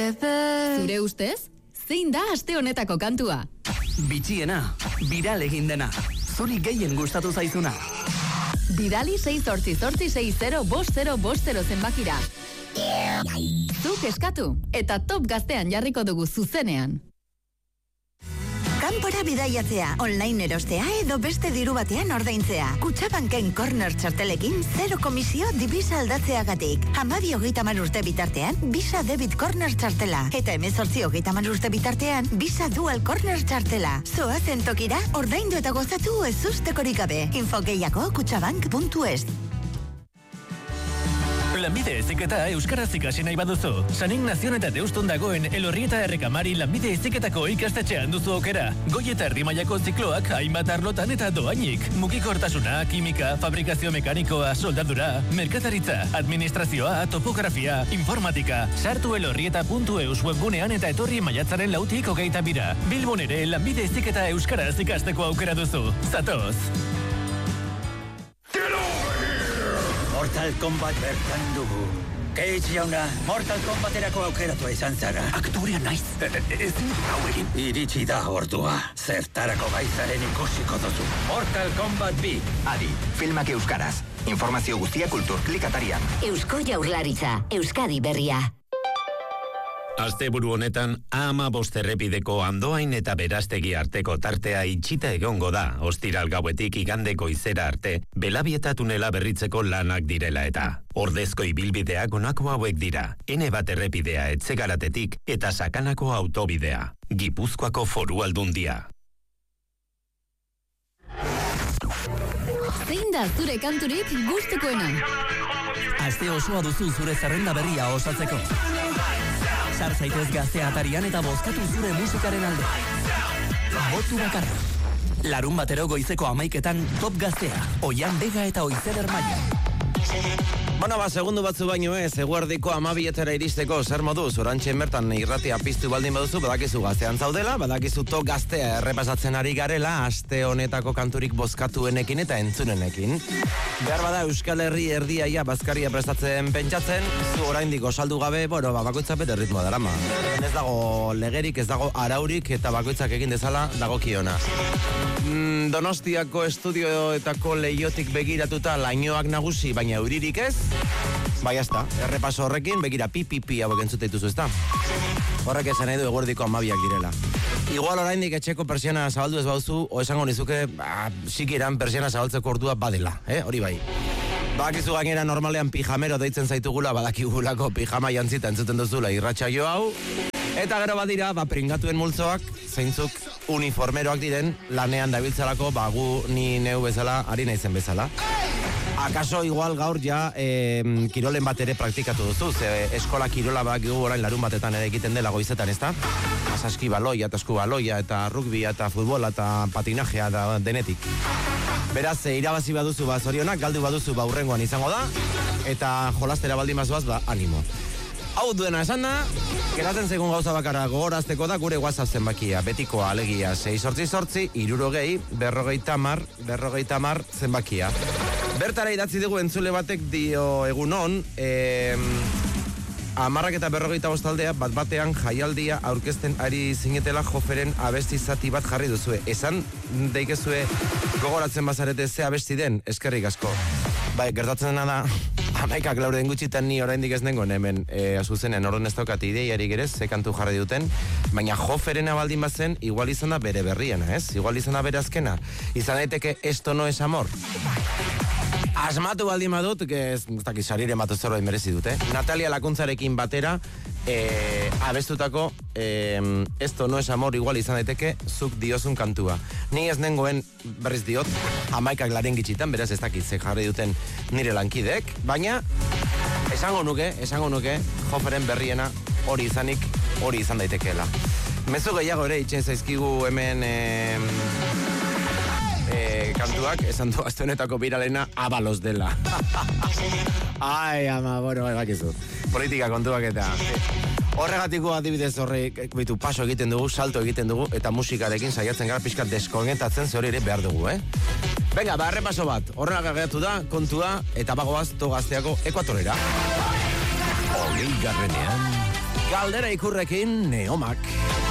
Zure ustez? Zein da aste honetako kantua? Bitxiena, viral egin dena, zuri gehien gustatu zaizuna. Bidali 688605050 zenbakira. Zuk eskatu, eta Top Gaztean jarriko dugu zuzenean. Kanpora bidaiatzea, online erostea edo beste diru batean ordaintzea. Kutxabanken corner txartelekin 0 komisio divisa aldatzeagatik. 12-30 urte bitartean, Visa Debit Corner txartela. Eta 18-30 urte bitartean, Visa Dual Corner txartela. Zoazen tokira, ordaindu eta gozatu ez ustekorik gabe. Info gehiago kutxabank.es. Lanbide heziketa euskaraz ikasi nahi baduzu. San Ignazion eta Deustun dagoen Elorrieta Errekamari lanbide heziketako ikastetxean duzu aukera. Goi eta erdi mailako zikloak hainbat arlotan eta doainik. Mugikortasuna, kimika, fabrikazio mekanikoa, soldadura, merkataritza, administrazioa, topografia, informatika. Sartu elorrieta.eus webgunean eta etorri maiatzaren 8 eta 22. Bilbon ere lanbide heziketa euskaraz ikasteko aukera duzu. Zatoz! Mortal Kombat bertan dugu. Cage jauna, Mortal Kombaterako aukeratua izan zara. Aktorea naiz. Ezin dut hau egin. Iritsi da ordua. Zertarako gaizaren ikusiko duzu. Mortal Kombat 2. Adi, filmak euskaraz. Informazio guztia Kulturklik atarian. Eusko Jaurlaritza, Euskadi berria. Asteburu honetan, A15 errepideko Andoain eta Berastegi arteko tartea itxita egongo da, ostiral gauetik igandeko izera arte, Belabieta tunela berritzeko lanak direla eta. Ordezko ibilbideak honako hauek dira, N1 errepidea Etzegaratetik eta Sakanako autobidea, Gipuzkoako Foru Aldundia. Zein da zure kanturik gustukoena? Aste osoa duzu zure zerrenda berria osatzeko. Sar zaitez Gaztea atarian eta bozkatu zure musikaren alde. Botu bakarra. Larun batero goizeko 11etan Top Gaztea, Oian Bega eta Oizer Ermaia. Bueno, segundu batzu baino eguerdiko 12etara iristeko zer moduz, orantxe bertan irratia piztu baldin baduzu, badakizu Gaztean zaudela, badakizu Top Gaztea errepasatzen ari garela, aste honetako kanturik bozkatuenekin eta entzunenekin. Behar bada Euskal Herri erdiaia bazkaria prestatzen pentsatzen, zu oraindik osaldu gabe, bakoitzak bete ritmoa darama. Ez dago legerik, ez dago araurik, eta bakoitzak egin dezala dagokiona. Donostiako estudioetako leiotik begiratuta lainoak nagusi, baina euririk ez? Bai, hasta, errepaso horrekin, begira pipipi hauek entzute dituzu, ezta? Horrek esan nahi du eguerdiko 12ak direla. Igual oraindik etxeko persiana zabaldu ez bauzu, o esango nizuke, sikiran persiana zabaltzeko ordua badela, hori bai. Badakizu gainera normalean pijamero deitzen zaitugula, badakigulako pijama jantzita entzuten duzula irratsaio hau. Eta gero badira, pringatuen multzoak, zeintzuk uniformeroak diren, lanean dabiltzalako, gu ni neu bezala, ari naizen bezala. Akaso igual gaur ja kirolen bat ere praktikatu duzu, eskola kirola gu orain larun batetan ere egiten dela goizetan, ezta? Saski baloia, eta esku baloia, eta rugbia, eta futbola, eta patinajea da denetik. Beraz, irabazi baduzu zorionak, galdu baduzu urrengoan izango da, eta jolastera baldin bazoaz, animo. Hau duena esan da, geratzen segun gauza bakarra gogorazteko da gure WhatsApp zenbakia, betikoa alegia 688-250-40 zenbakia. Bertara idatzi dugu entzule batek dio egunon, 10:45 aldea bat-batean jaialdia aurkezten ari zinetela Joferen abesti zati bat jarri duzue. Esan deikezue gogoratzen bazarete ze abesti den, eskerrik asko. Bai, gertatzen dena da, 11ak laurden gutxitan ni oraindik ez nengoen hemen zuzenean orden ez daukat ideiarik ere ze kantu jarri duten, baina Joferena baldin bazen, igual izan da bere berriena, ez? Igual izan da bere azkena. Izan daiteke Esto no es amor. Asmatu baldin badut, ez dakit sarire matu zerbait merezi dute. Natalia Lakuntzarekin batera abestutako Esto no es amor igual izan daiteke zuk diozun kantua. Ni ez nengoen berriz diot 11ak laren gitxitan, beraz ez dakit ze jarri duten nire lankidek, baina esango nuke Joferen berriena hori izanik hori izan daitekeela. Mezu gehiago ere itxen zaizkigu hemen kantuak, esan du aste honetako biralena Abalos dela. Ai, ama, bakizu. Politika kontuak eta horregatiko adibidez paso egiten dugu, salto egiten dugu, eta musikarekin saiatzen gara pixkat deskonetatzen ze hori ere behar dugu, Venga, errepaso bat, horrela geratu da, kontua, eta bagoaz Togazteako Ekuatorera. 20garrenean, Galdera ikurrekin Neomak.